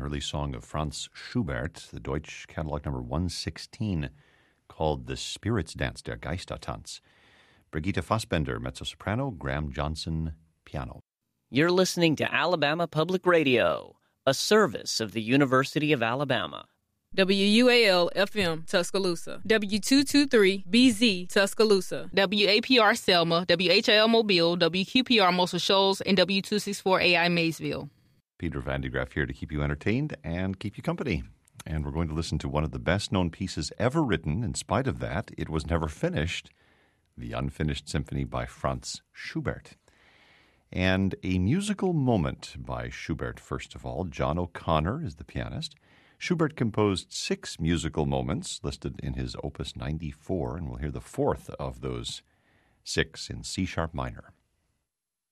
early song of Franz Schubert, the Deutsch catalog number 116, called The Spirits Dance, Der Geistertanz. Brigitte Fassbender, mezzo-soprano, Graham Johnson, piano. You're listening to Alabama Public Radio, a service of the University of Alabama. WUAL-FM, Tuscaloosa. W223-BZ, Tuscaloosa. WAPR Selma, WHIL Mobile, WQPR Muscle Shoals, and W264AI Maysville. Peter Van de Graaff here to keep you entertained and keep you company. And we're going to listen to one of the best-known pieces ever written. In spite of that, it was never finished, the Unfinished Symphony by Franz Schubert. And a musical moment by Schubert, first of all. John O'Connor is the pianist. Schubert composed 6 musical moments listed in his Opus 94, and we'll hear the fourth of those 6 in C-sharp minor.